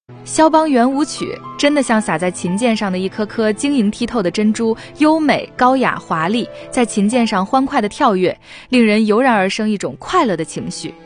肖邦圆舞曲真的像洒在琴键上的一颗颗晶莹剔透的珍珠，优美、高雅、华丽，在琴键上欢快地跳跃，令人油然而生一种快乐的情绪。